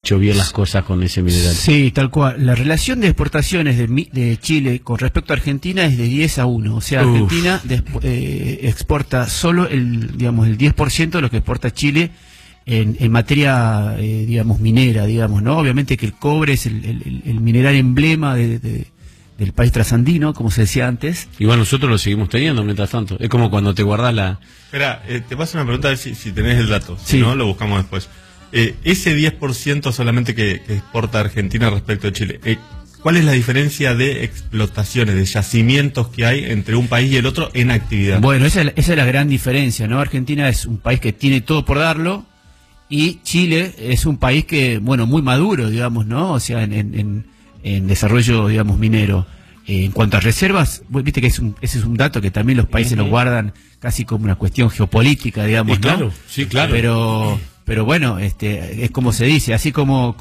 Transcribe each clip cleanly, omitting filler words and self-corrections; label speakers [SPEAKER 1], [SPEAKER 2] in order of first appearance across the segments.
[SPEAKER 1] hecho bien las cosas con ese mineral.
[SPEAKER 2] Sí, tal cual. La relación de exportaciones de Chile con respecto a Argentina es de 10-1. O sea, Argentina exporta solo el 10% de lo que exporta Chile en materia, minera, ¿no? Obviamente que el cobre es el mineral emblema del país trasandino, como se decía antes.
[SPEAKER 1] Igual nosotros lo seguimos teniendo mientras tanto. Es como cuando te guardás la...
[SPEAKER 3] Espera, te paso una pregunta a ver si tenés el dato. Si
[SPEAKER 2] sí.
[SPEAKER 3] no, lo buscamos después. Ese 10% solamente que exporta Argentina respecto a Chile, ¿cuál es la diferencia de explotaciones, de yacimientos que hay entre un país y el otro en actividad?
[SPEAKER 2] Bueno, esa es la gran diferencia, ¿no? Argentina es un país que tiene todo por darlo y Chile es un país que, muy maduro, digamos, ¿no? O sea, en desarrollo, minero. En cuanto a reservas, viste que ese es un dato que también los países lo guardan casi como una cuestión geopolítica, digamos, ¿no?
[SPEAKER 1] Claro, sí, claro.
[SPEAKER 2] Pero bueno, es como se dice, así como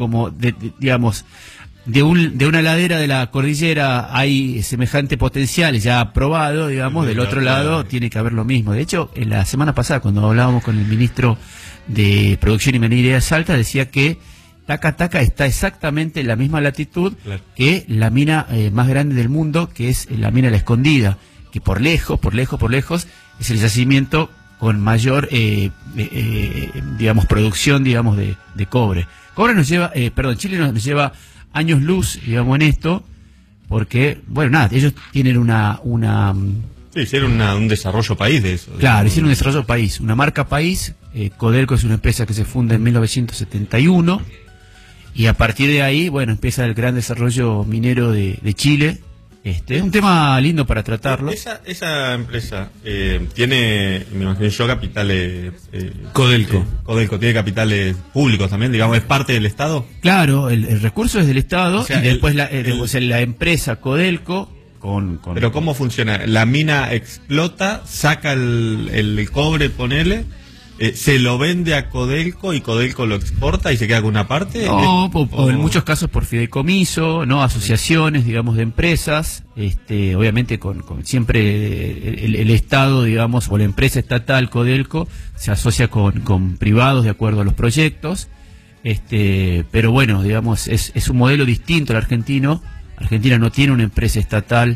[SPEAKER 2] de una ladera de la cordillera hay semejante potencial ya probado, del otro lado tiene que haber lo mismo. De hecho, en la semana pasada, cuando hablábamos con el ministro de Producción y Minería de Salta, decía que Taca Taca está exactamente en la misma latitud que la mina más grande del mundo, que es la mina La Escondida, que por lejos, es el yacimiento con mayor, producción, de cobre. Chile nos lleva años luz, en esto, porque, ellos tienen
[SPEAKER 3] Sí, hicieron un desarrollo país de eso.
[SPEAKER 2] Claro, hicieron un desarrollo país, una marca país. Codelco es una empresa que se funda en 1971 y a partir de ahí, empieza el gran desarrollo minero de Chile. Es un tema lindo para tratarlo.
[SPEAKER 3] Esa empresa tiene, me imagino yo, capitales...
[SPEAKER 1] Codelco.
[SPEAKER 3] Codelco tiene capitales públicos también, digamos, ¿es parte del Estado?
[SPEAKER 2] Claro, el recurso es del Estado, o sea, y después la empresa Codelco...
[SPEAKER 3] Pero ¿cómo funciona? La mina explota, saca el cobre, ponele, se lo vende a Codelco y Codelco lo exporta y se queda con una parte.
[SPEAKER 2] No, o en muchos casos por fideicomiso, no, asociaciones, de empresas, obviamente con siempre el Estado, o la empresa estatal Codelco se asocia con privados de acuerdo a los proyectos, pero es un modelo distinto al argentino. Argentina no tiene una empresa estatal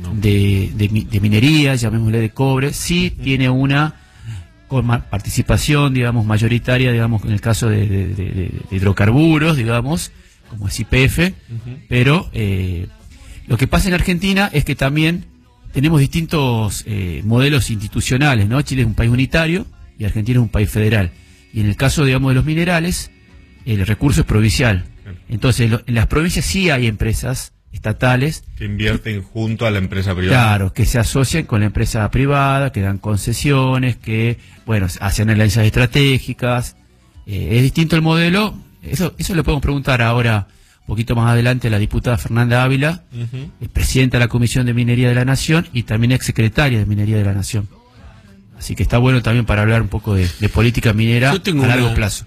[SPEAKER 2] de minería, llamémosle de cobre, sí tiene una con participación, mayoritaria, en el caso de hidrocarburos, como es YPF, pero lo que pasa en Argentina es que también tenemos distintos modelos institucionales, ¿no? Chile es un país unitario y Argentina es un país federal. Y en el caso, de los minerales, el recurso es provincial. Entonces, en las provincias sí hay empresas estatales
[SPEAKER 3] que invierten junto a la empresa privada.
[SPEAKER 2] Claro, que se asocian con la empresa privada, que dan concesiones, que, hacen alianzas estratégicas. Es distinto el modelo. Eso le podemos preguntar ahora, un poquito más adelante, a la diputada Fernanda Ávila, presidenta de la Comisión de Minería de la Nación y también exsecretaria de Minería de la Nación. Así que está bueno también para hablar un poco de política minera a largo plazo.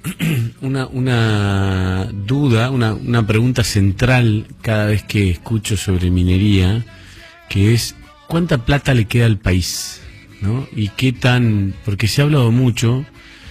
[SPEAKER 1] Una duda, una pregunta central cada vez que escucho sobre minería, que es ¿cuánta plata le queda al país? ¿No? Y qué tan... porque se ha hablado mucho,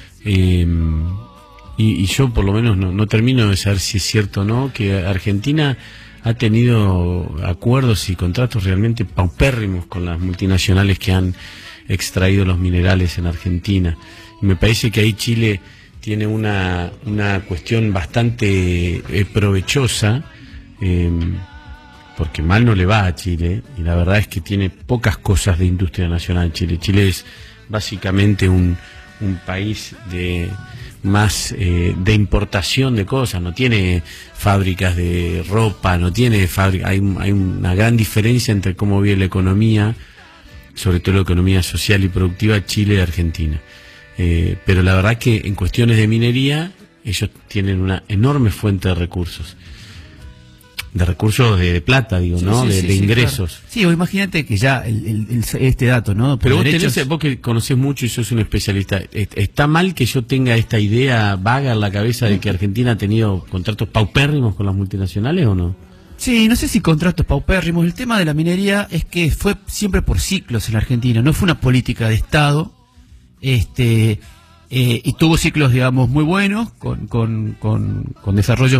[SPEAKER 1] y yo por lo menos no termino de saber si es cierto o no, que Argentina ha tenido acuerdos y contratos realmente paupérrimos con las multinacionales que han extraído los minerales en Argentina. Y me parece que ahí Chile tiene una cuestión bastante provechosa, porque mal no le va a Chile, y la verdad es que tiene pocas cosas de industria nacional Chile. Chile es básicamente un país de importación de cosas, no tiene fábricas de ropa, no tiene hay una gran diferencia entre cómo vive la economía, sobre todo la economía social y productiva, Chile y Argentina. Pero la verdad que en cuestiones de minería ellos tienen una enorme fuente de recursos de plata, ¿no? De ingresos.
[SPEAKER 2] Claro. Sí, o imagínate que ya este dato, ¿no?
[SPEAKER 1] Pero vos que conocés mucho y sos un especialista, ¿está mal que yo tenga esta idea vaga en la cabeza de que Argentina ha tenido contratos paupérrimos con las multinacionales o no?
[SPEAKER 2] Sí, no sé si contratos paupérrimos. El tema de la minería es que fue siempre por ciclos en la Argentina, no fue una política de Estado, y tuvo ciclos, muy buenos, con desarrollos